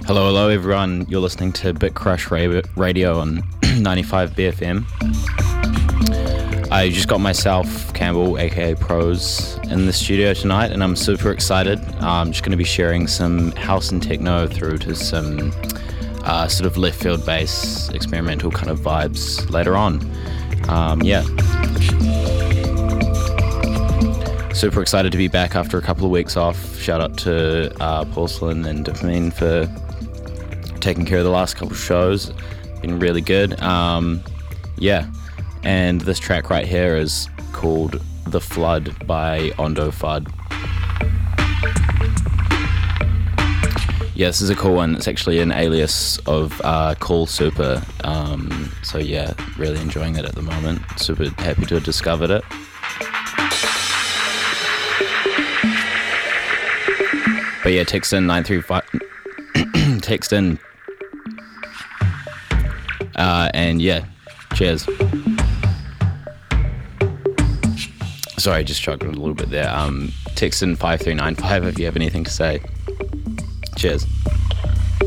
Hello everyone. You're listening to Bit Crush Radio on 95 BFM. I just got myself, Campbell, aka Pros, in the studio tonight, and I'm super excited. I'm just going to be sharing some house and techno through to some sort of left field bass, experimental kind of vibes later on. Super excited to be back after a couple of weeks off. Shout out to Porcelain and Dopamine for taking care of the last couple of shows. Been really good. And this track right here is called The Flood by Ondo Fudd. Yeah, this is a cool one. It's actually an alias of Call Super. Really enjoying it at the moment. Super happy to have discovered it. But yeah, text in 935. Text in. Cheers. Sorry, just struggled a little bit there. Text in 5395 if you have anything to say. Cheers.